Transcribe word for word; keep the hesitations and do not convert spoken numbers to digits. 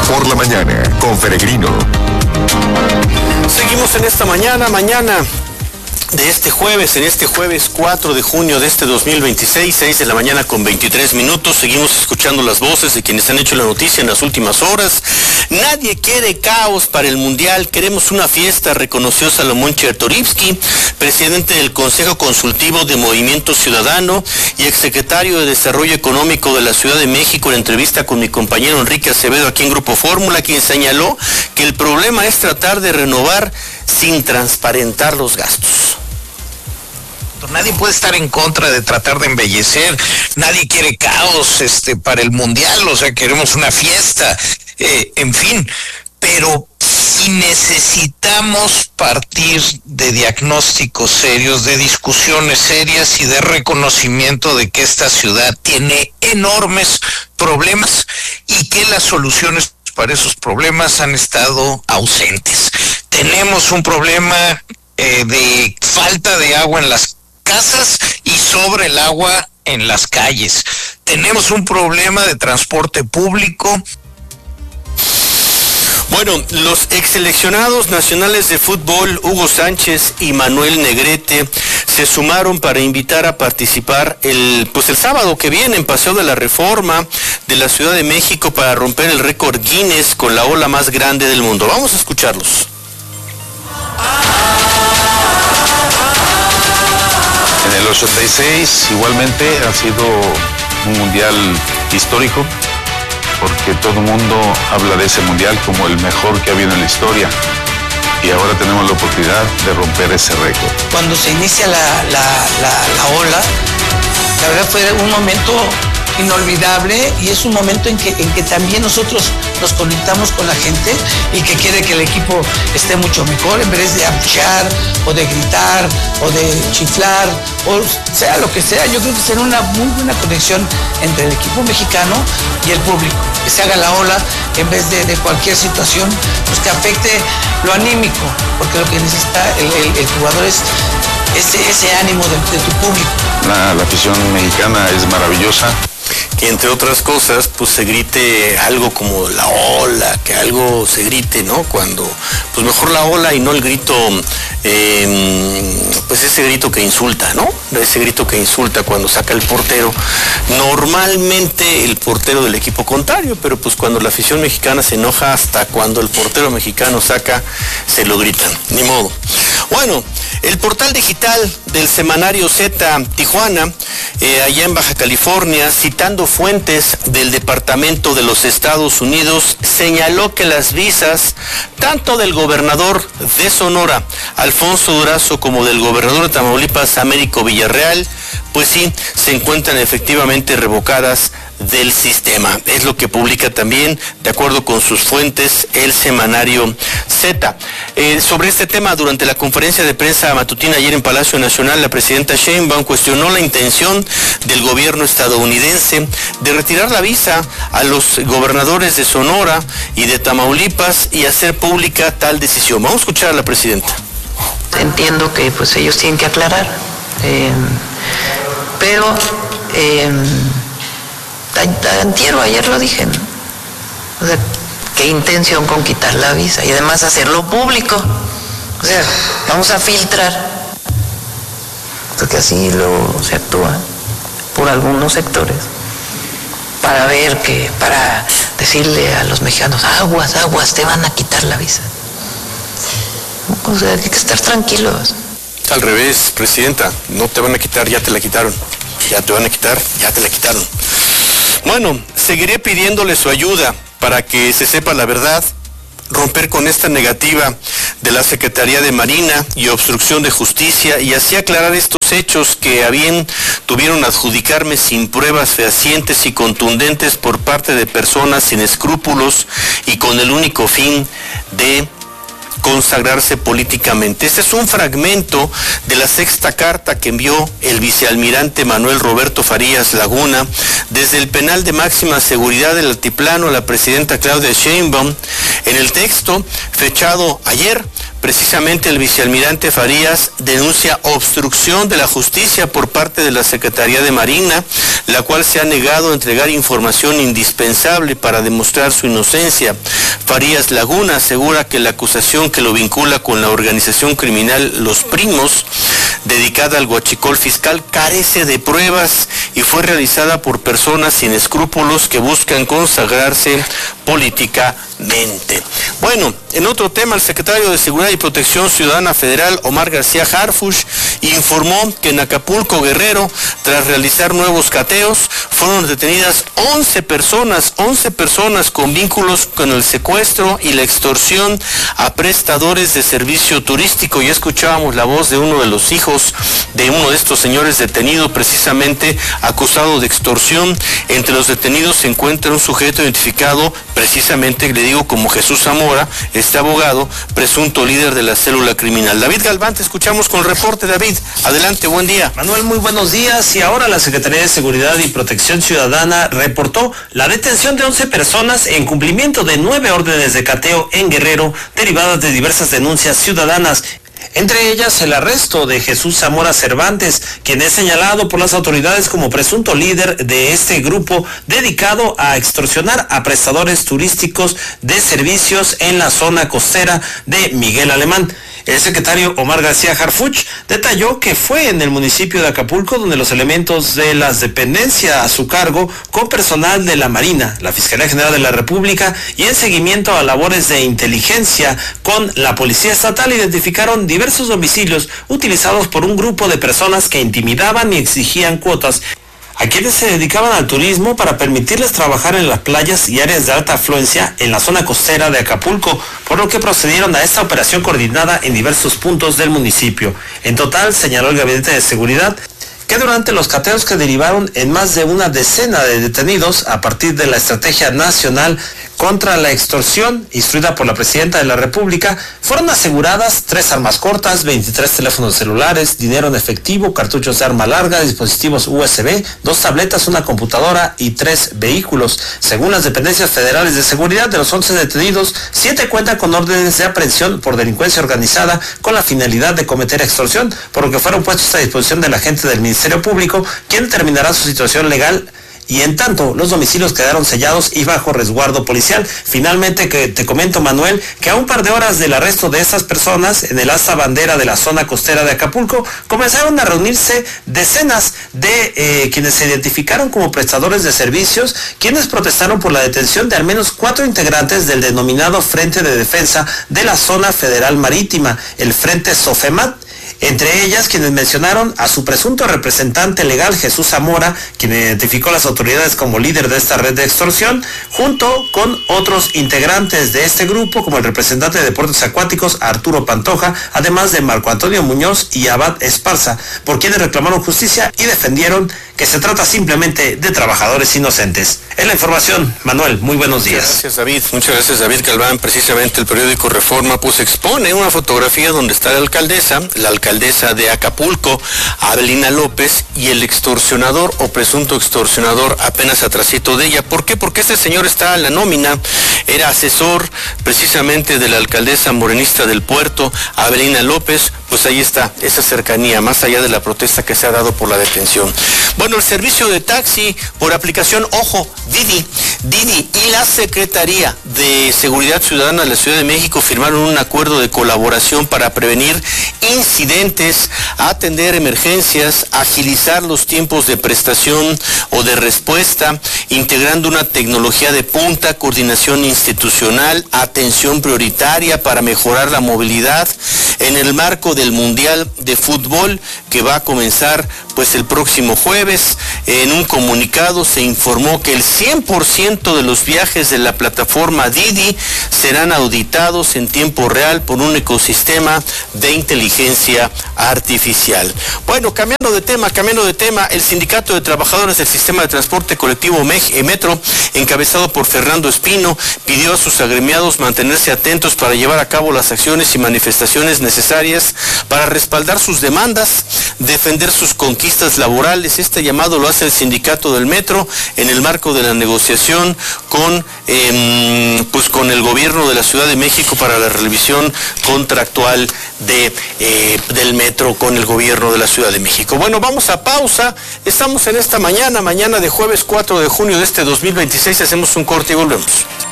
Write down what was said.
por la mañana con Peregrino. Seguimos en esta mañana, mañana de este jueves, en este jueves cuatro de junio de este dos mil veintiséis, seis de la mañana con veintitrés minutos. Seguimos escuchando las voces de quienes han hecho la noticia en las últimas horas. Nadie quiere caos para el Mundial, queremos una fiesta, reconoció Salomón Chertorivsky, presidente del Consejo Consultivo de Movimiento Ciudadano y exsecretario de Desarrollo Económico de la Ciudad de México, en entrevista con mi compañero Enrique Acevedo aquí en Grupo Fórmula, quien señaló que el problema es tratar de renovar sin transparentar los gastos. Nadie puede estar en contra de tratar de embellecer, nadie quiere caos este, para el Mundial, o sea, queremos una fiesta, eh, en fin, pero si necesitamos partir de diagnósticos serios, de discusiones serias y de reconocimiento de que esta ciudad tiene enormes problemas y que las soluciones para esos problemas han estado ausentes. Tenemos un problema eh, de falta de agua en las casas y sobre el agua en las calles. Tenemos un problema de transporte público. Bueno, los exseleccionados nacionales de fútbol Hugo Sánchez y Manuel Negrete se sumaron para invitar a participar el pues el sábado que viene en Paseo de la Reforma de la Ciudad de México para romper el récord Guinness con la ola más grande del mundo. Vamos a escucharlos. En el ochenta y seis igualmente ha sido un mundial histórico, porque todo el mundo habla de ese mundial como el mejor que ha habido en la historia, y ahora tenemos la oportunidad de romper ese récord. Cuando se inicia la, la, la, la ola, la verdad fue un momento inolvidable, y es un momento en que, en que también nosotros nos conectamos con la gente y que quiere que el equipo esté mucho mejor, en vez de abuchear o de gritar o de chiflar o sea lo que sea. Yo creo que será una muy buena conexión entre el equipo mexicano y el público, que se haga la ola en vez de, de cualquier situación pues, que afecte lo anímico, porque lo que necesita el, el, el jugador es ese, ese ánimo de, de tu público. La, la afición mexicana es maravillosa. Que entre otras cosas, pues se grite algo como la ola, que algo se grite, ¿no? Cuando, pues mejor la ola y no el grito, eh, pues ese grito que insulta, ¿no? Ese grito que insulta cuando saca el portero. Normalmente el portero del equipo contrario, pero pues cuando la afición mexicana se enoja, hasta cuando el portero mexicano saca, se lo gritan. Ni modo. Bueno, el portal digital del semanario Z Tijuana, eh, allá en Baja California, citando fuentes del Departamento de los Estados Unidos, señaló que las visas, tanto del gobernador de Sonora, Alfonso Durazo, como del gobernador de Tamaulipas, Américo Villarreal, pues sí, se encuentran efectivamente revocadas del sistema. Es lo que publica también, de acuerdo con sus fuentes, el semanario Z. Eh, sobre este tema, durante la conferencia de prensa matutina ayer en Palacio Nacional, la presidenta Sheinbaum cuestionó la intención del gobierno estadounidense de retirar la visa a los gobernadores de Sonora y de Tamaulipas y hacer pública tal decisión. Vamos a escuchar a la presidenta. Entiendo que pues ellos tienen que aclarar, eh, pero eh, antier o ayer lo dije, ¿no? O sea, qué intención con quitar la visa y además hacerlo público. O sea, vamos a filtrar, porque así lo se actúa por algunos sectores, para ver que, para decirle a los mexicanos, aguas, aguas, te van a quitar la visa. O sea, hay que estar tranquilos. Al revés, presidenta, no te van a quitar, ya te la quitaron. Ya te van a quitar, ya te la quitaron. Bueno, seguiré pidiéndole su ayuda para que se sepa la verdad, romper con esta negativa de la Secretaría de Marina y obstrucción de justicia, y así aclarar estos hechos que a bien tuvieron adjudicarme sin pruebas fehacientes y contundentes por parte de personas sin escrúpulos y con el único fin de consagrarse políticamente. Este es un fragmento de la sexta carta que envió el vicealmirante Manuel Roberto Farías Laguna desde el penal de máxima seguridad del Altiplano a la presidenta Claudia Sheinbaum. En el texto, fechado ayer, precisamente el vicealmirante Farías denuncia obstrucción de la justicia por parte de la Secretaría de Marina, la cual se ha negado a entregar información indispensable para demostrar su inocencia. Farías Laguna asegura que la acusación que lo vincula con la organización criminal Los Primos, dedicada al huachicol fiscal, carece de pruebas y fue realizada por personas sin escrúpulos que buscan consagrarse políticamente. Bueno, en otro tema, el secretario de Seguridad y Protección Ciudadana Federal, Omar García Harfuch, informó que en Acapulco, Guerrero, tras realizar nuevos cateos, fueron detenidas once personas, once personas con vínculos con el secuestro y la extorsión a prestadores de servicio turístico. Ya escuchábamos la voz de uno de los hijos de uno de estos señores detenido, precisamente acusado de extorsión. Entre los detenidos se encuentra un sujeto identificado, precisamente, le digo, como Jesús Zamora, este abogado, presunto líder de la célula criminal. David Galván, te escuchamos con el reporte. David, adelante, buen día. Manuel, muy buenos días. Y ahora la Secretaría de Seguridad y Protección Ciudadana reportó la detención de once personas en cumplimiento de nueve órdenes de cateo en Guerrero, derivadas de diversas denuncias ciudadanas. Entre ellas, el arresto de Jesús Zamora Cervantes, quien es señalado por las autoridades como presunto líder de este grupo dedicado a extorsionar a prestadores turísticos de servicios en la zona costera de Miguel Alemán. El secretario Omar García Harfuch detalló que fue en el municipio de Acapulco donde los elementos de las dependencias a su cargo, con personal de la Marina, la Fiscalía General de la República y en seguimiento a labores de inteligencia con la Policía Estatal, identificaron diversos domicilios utilizados por un grupo de personas que intimidaban y exigían cuotas a quienes se dedicaban al turismo para permitirles trabajar en las playas y áreas de alta afluencia en la zona costera de Acapulco, por lo que procedieron a esta operación coordinada en diversos puntos del municipio. En total, señaló el Gabinete de Seguridad, que durante los cateos que derivaron en más de una decena de detenidos a partir de la Estrategia Nacional contra la Extorsión, instruida por la Presidenta de la República, fueron aseguradas tres armas cortas, veintitrés teléfonos celulares, dinero en efectivo, cartuchos de arma larga, dispositivos U S B, dos tabletas, una computadora y tres vehículos. Según las dependencias federales de seguridad, de los once detenidos, siete cuentan con órdenes de aprehensión por delincuencia organizada con la finalidad de cometer extorsión, por lo que fueron puestos a disposición del agente del Ministerio Público, quien determinará su situación legal. Y en tanto, los domicilios quedaron sellados y bajo resguardo policial. Finalmente, que te comento, Manuel, que a un par de horas del arresto de estas personas en el asta bandera de la zona costera de Acapulco, comenzaron a reunirse decenas de eh, quienes se identificaron como prestadores de servicios, quienes protestaron por la detención de al menos cuatro integrantes del denominado Frente de Defensa de la Zona Federal Marítima, el Frente SOFEMAT. Entre ellas, quienes mencionaron a su presunto representante legal, Jesús Zamora, quien identificó a las autoridades como líder de esta red de extorsión, junto con otros integrantes de este grupo, como el representante de Deportes Acuáticos, Arturo Pantoja, además de Marco Antonio Muñoz y Abad Esparza, por quienes reclamaron justicia y defendieron que se trata simplemente de trabajadores inocentes. Es la información, Manuel, muy buenos días. Muchas gracias, David. Muchas gracias, David Galván. Precisamente el periódico Reforma pues expone una fotografía donde está la alcaldesa, la alcaldesa de Acapulco, Abelina López, y el extorsionador o presunto extorsionador apenas atrasito de ella. ¿Por qué? Porque este señor está en la nómina, era asesor precisamente de la alcaldesa morenista del puerto, Abelina López. Pues ahí está esa cercanía, más allá de la protesta que se ha dado por la detención. Bueno, el servicio de taxi por aplicación, ojo, Didi, Didi y la Secretaría de Seguridad Ciudadana de la Ciudad de México firmaron un acuerdo de colaboración para prevenir incidentes, atender emergencias, agilizar los tiempos de prestación o de respuesta, integrando una tecnología de punta, coordinación institucional, atención prioritaria para mejorar la movilidad en el marco del Mundial de Fútbol que va a comenzar pues el próximo jueves. En un comunicado se informó que el cien por ciento de los viajes de la plataforma Didi serán auditados en tiempo real por un ecosistema de inteligencia artificial. Bueno, cambiando de tema, cambiando de tema, el Sindicato de Trabajadores del Sistema de Transporte Colectivo Metro, encabezado por Fernando Espino, pidió a sus agremiados mantenerse atentos para llevar a cabo las acciones y manifestaciones necesarias para respaldar sus demandas, defender sus conquistas laborales. Este llamado lo hace el Sindicato del Metro en el marco de la negociación con eh, pues con el gobierno de la Ciudad de México para la revisión contractual de, eh, del metro con el gobierno de la Ciudad de México. Bueno, vamos a pausa. Estamos en esta mañana, mañana de jueves cuatro de junio de este dos mil veintiséis. Hacemos un corte y volvemos.